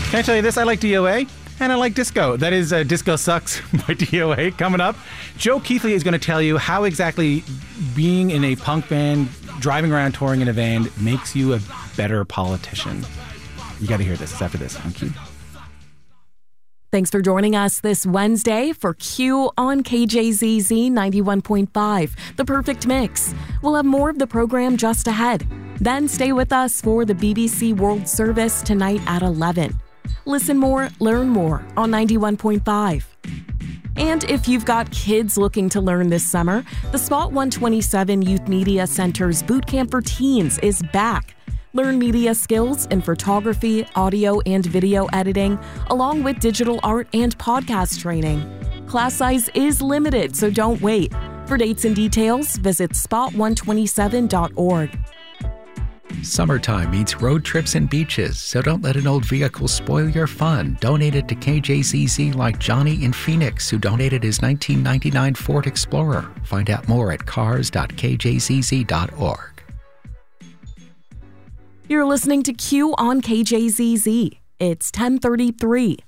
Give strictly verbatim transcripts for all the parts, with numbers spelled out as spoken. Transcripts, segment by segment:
Can I tell you this? I like D O A. And I like disco. That is uh, Disco Sucks by D O A. Coming up, Joe Keithley is going to tell you how exactly being in a punk band, driving around touring in a van, makes you a better politician. You got to hear this. It's after this on Q. Thanks for joining us this Wednesday for Q on K J Z Z ninety-one point five, The Perfect Mix. We'll have more of the program just ahead. Then stay with us for the B B C World Service tonight at eleven. Listen more, learn more on ninety-one point five. And if you've got kids looking to learn this summer, the Spot one twenty-seven Youth Media Center's Boot Camp for Teens is back. Learn media skills in photography, audio, and video editing, along with digital art and podcast training. Class size is limited, so don't wait. For dates and details, visit spot one twenty-seven dot org. Summertime means road trips and beaches, so don't let an old vehicle spoil your fun. Donate it to K J Z Z like Johnny in Phoenix, who donated his nineteen ninety-nine Ford Explorer. Find out more at cars dot k j z z dot org. You're listening to Q on K J Z Z. It's ten thirty-three.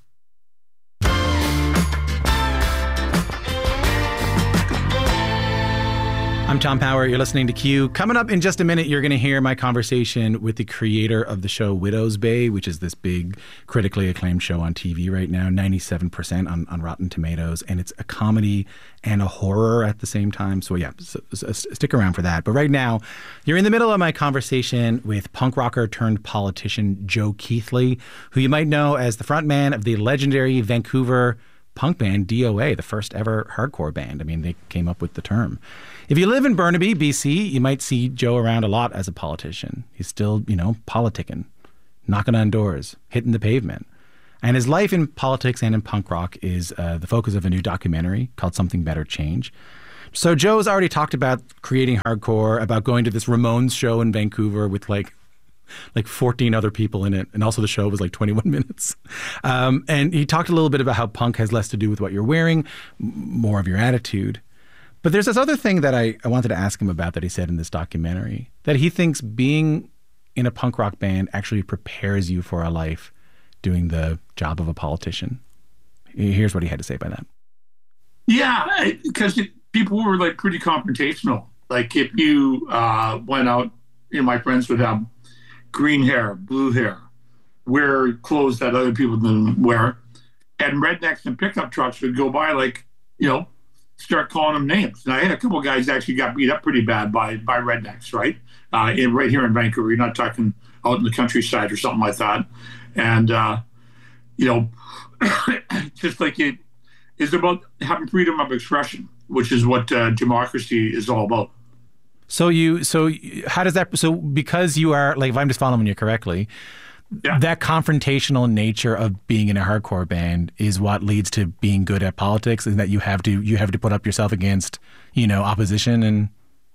I'm Tom Power. You're listening to Q. Coming up in just a minute, you're going to hear my conversation with the creator of the show Widow's Bay, which is this big, critically acclaimed show on T V right now, ninety-seven percent on, on Rotten Tomatoes. And it's a comedy and a horror at the same time. So yeah, so, so stick around for that. But right now, you're in the middle of my conversation with punk rocker turned politician Joe Keithley, who you might know as the frontman of the legendary Vancouver punk band D O A, the first ever hardcore band. I mean, they came up with the term. If you live in Burnaby, B C, you might see Joe around a lot as a politician. He's still, you know, politicking, knocking on doors, hitting the pavement. And his life in politics and in punk rock is uh, the focus of a new documentary called Something Better Change. So Joe's already talked about creating hardcore, about going to this Ramones show in Vancouver with like like fourteen other people in it. And also the show was like twenty-one minutes. Um, and he talked a little bit about how punk has less to do with what you're wearing, more of your attitude. But there's this other thing that I, I wanted to ask him about that he said in this documentary, that he thinks being in a punk rock band actually prepares you for a life doing the job of a politician. Here's what he had to say about that. Yeah, because people were like pretty confrontational. Like if you uh, went out, you know, my friends would have green hair, blue hair, wear clothes that other people didn't wear. And rednecks and pickup trucks would go by like, you know, start calling them names. And I had a couple of guys actually got beat up pretty bad by by rednecks, right? Uh, in, right here in Vancouver. You're not talking out in the countryside or something like that. And, uh, you know, just like it is about having freedom of expression, which is what uh, democracy is all about. So you, so how does that, so because you are, like, if I'm just following you correctly, yeah. that confrontational nature of being in a hardcore band is what leads to being good at politics, and that you have to, you have to put up yourself against, you know, opposition and.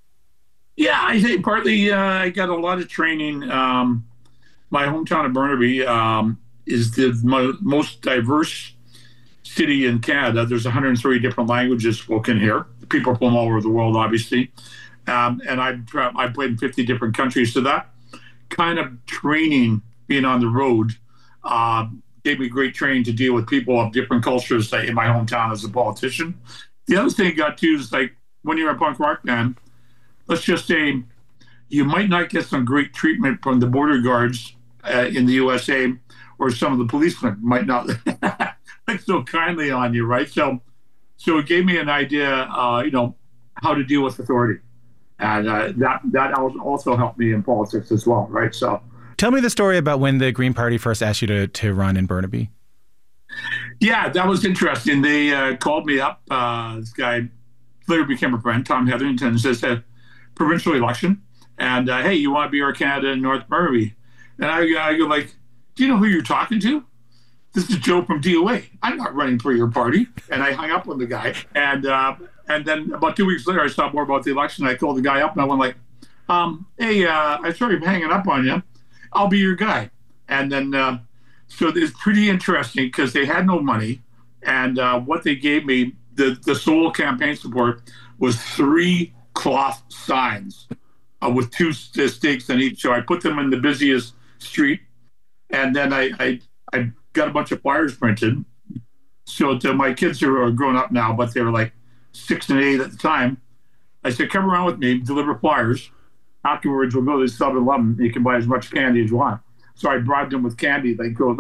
Yeah, I think partly uh, I got a lot of training. Um, my hometown of Burnaby um, is the mo- most diverse city in Canada. There's one hundred three different languages spoken here. People from all over the world, obviously. Um, and I've, tra- I've played in fifty different countries. So that kind of training, being on the road, uh, gave me great training to deal with people of different cultures, say, in my hometown as a politician. The other thing I got to is, like, when you're a punk rock band, let's just say you might not get some great treatment from the border guards uh, in the U S A, or some of the policemen might not look so kindly on you, right? So, so it gave me an idea, uh, you know, how to deal with authority. And uh, that that also helped me in politics as well, right? So, tell me the story about when the Green Party first asked you to, to run in Burnaby. Yeah, that was interesting. They uh, called me up. Uh, this guy later became a friend, Tom Hetherington, says, uh, provincial election. And, uh, hey, you want to be our candidate in North Burnaby? And I, I go like, do you know who you're talking to? This is Joe from D O A. I'm not running for your party. And I hung up on the guy. And uh, and then about two weeks later, I saw more about the election. I called the guy up and I went like, um, hey, uh, I'm sorry I'm hanging up on you. I'll be your guy. And then, uh, so it's pretty interesting because they had no money. And uh, what they gave me, the, the sole campaign support was three cloth signs uh, with two stakes in each. So I put them in the busiest street. And then I, I, I got a bunch of flyers printed. So to my kids who are grown up now, but they were like six and eight at the time, I said, come around with me, deliver flyers. Afterwards, we'll go to the seven eleven. You can buy as much candy as you want. So I bribed them with candy. They go.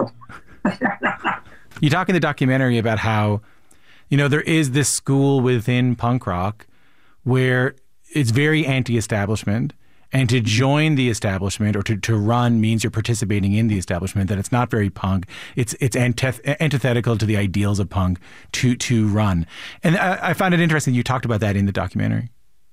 You talk in the documentary about how, you know, there is this school within punk rock where it's very anti-establishment. And to join the establishment or to, to run means you're participating in the establishment, that it's not very punk. It's it's antith- antithetical to the ideals of punk to to run. And I, I found it interesting you talked about that in the documentary.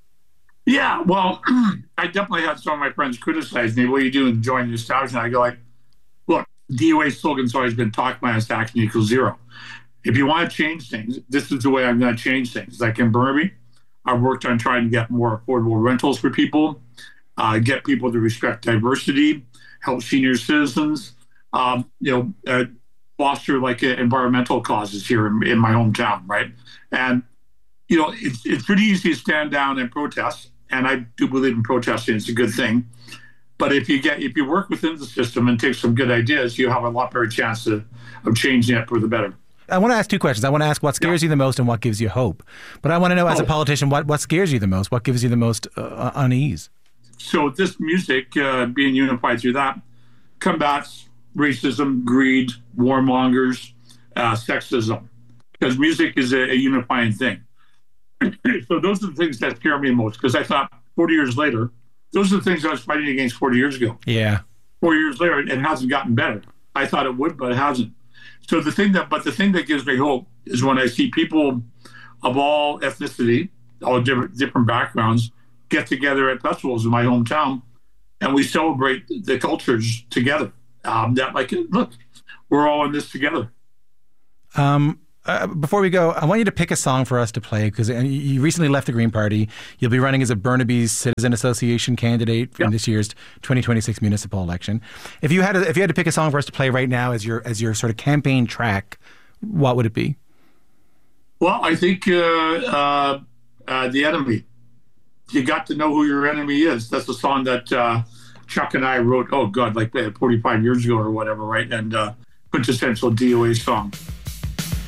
Yeah, well, I definitely had some of my friends criticize me. What do you do in joining the establishment? I go like, look, D O A's slogan's always been talk minus action equals zero. If you want to change things, this is the way I'm going to change things. Like in Burnaby, I worked on trying to get more affordable rentals for people. Uh, get people to respect diversity, help senior citizens, um, you know, uh, foster like uh, environmental causes here in, in my hometown, right? And, you know, it's, it's pretty easy to stand down and protest. And I do believe in protesting. It's a good thing. But if you get if you work within the system and take some good ideas, you have a lot better chance of, of changing it for the better. I want to ask two questions. I want to ask what scares yeah. you the most and what gives you hope. But I want to know, as oh. a politician, what, what scares you the most? What gives you the most uh, unease? So this music, uh, being unified through that, combats racism, greed, warmongers, uh, sexism, because music is a, a unifying thing. So those are the things that scare me most, because I thought forty years later, those are the things I was fighting against forty years ago. Yeah. Four years later, it hasn't gotten better. I thought it would, but it hasn't. So the thing that, but the thing that gives me hope is when I see people of all ethnicity, all different different backgrounds, get together at festivals in my hometown, and we celebrate the cultures together. Um, that like, look, we're all in this together. Um, uh, before we go, I want you to pick a song for us to play, because you recently left the Green Party. You'll be running as a Burnaby's Citizen Association candidate in yep. this year's twenty twenty-six municipal election. If you had to, if you had to pick a song for us to play right now as your as your sort of campaign track, what would it be? Well, I think uh, uh, uh, The Enemy. You got to know who your enemy is. That's a song that uh, Chuck and I wrote, oh, God, like forty-five years ago or whatever, right? And uh, quintessential D O A song.